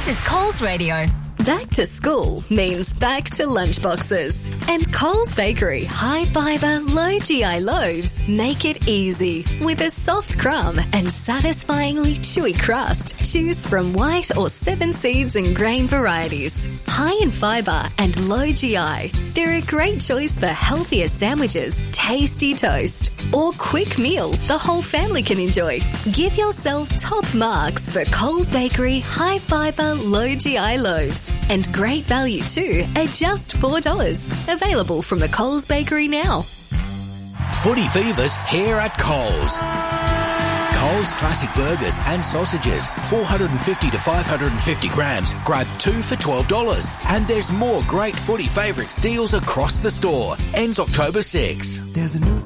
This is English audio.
This is Coles Radio. Back to school means back to lunchboxes. And Coles Bakery high fibre, low GI loaves make it easy. With a soft crumb and satisfyingly chewy crust, choose from white or 7 seeds and grain varieties. High in fibre and low GI, they're a great choice for healthier sandwiches, tasty toast, or quick meals the whole family can enjoy. Give yourself top marks for Coles Bakery high fibre, low GI loaves. And great value too at just $4. Available from the Coles Bakery now. Footy Fever's here at Coles. Coles Classic Burgers and Sausages, 450 to 550 grams. Grab 2 for $12. And there's more great footy favourites deals across the store. Ends October 6. There's a new